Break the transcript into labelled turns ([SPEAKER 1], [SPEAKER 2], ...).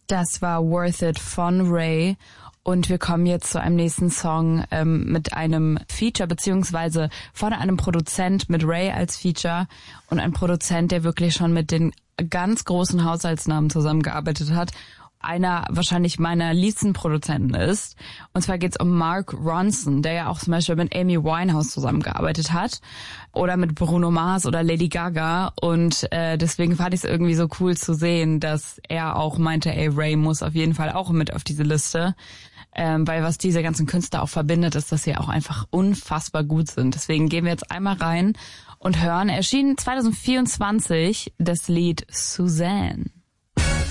[SPEAKER 1] Das war Worth It von Ray. Und wir kommen jetzt zu einem nächsten Song mit einem Feature, beziehungsweise von einem Produzent mit Ray als Feature und ein Produzent, der wirklich schon mit den ganz großen Haushaltsnamen zusammengearbeitet hat. Einer wahrscheinlich meiner liebsten Produzenten ist. Und zwar geht's um Mark Ronson, der ja auch zum Beispiel mit Amy Winehouse zusammengearbeitet hat. Oder mit Bruno Mars oder Lady Gaga. Und deswegen fand ich es irgendwie so cool zu sehen, dass er auch meinte, ey, Ray muss auf jeden Fall auch mit auf diese Liste. Weil was diese ganzen Künstler auch verbindet, ist, dass sie auch einfach unfassbar gut sind. Deswegen gehen wir jetzt einmal rein und hören, erschien 2024 das Lied Suzanne.